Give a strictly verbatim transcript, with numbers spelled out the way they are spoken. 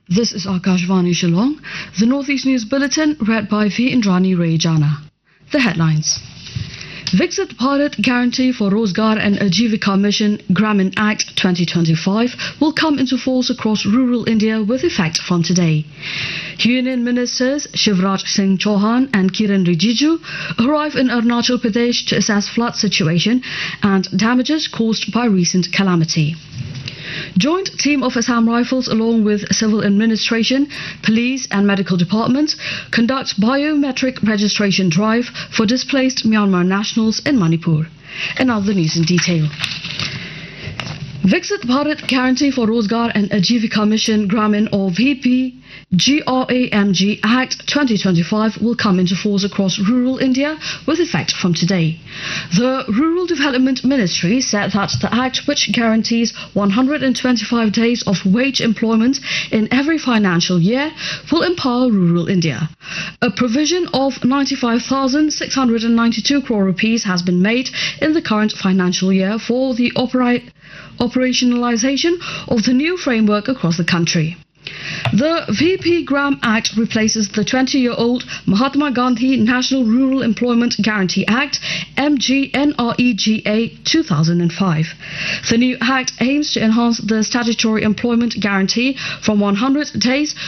This is Akashvani Shillong, the Northeast News Bulletin read by V. Indrani Rayjana. The headlines. Viksit Bharat Guarantee for Rozgar and Ajivika Mission Gramin Act twenty twenty-five will come into force across rural India with effect from today. Union Ministers Shivraj Singh Chauhan and Kiran Rijiju arrive in Arunachal Pradesh to assess flood situation and damages caused by recent calamity. Joint team of Assam Rifles along with civil administration, police and medical departments conduct biometric registration drive for displaced Myanmar nationals in Manipur. And now the news in detail. Viksit Bharat Guarantee for Rozgar and Ajivika Mission Gramin or V P G R A M G Act twenty twenty-five will come into force across rural India with effect from today. The Rural Development Ministry said that the Act, which guarantees one hundred twenty-five days of wage employment in every financial year, will empower rural India. A provision of ninety-five thousand six hundred ninety-two crore rupees has been made in the current financial year for the opera operationalization of the new framework across the country. The V P Gram Act replaces the twenty-year-old Mahatma Gandhi National Rural Employment Guarantee Act, M G N R E G A two thousand five. The new act aims to enhance the statutory employment guarantee from one hundred days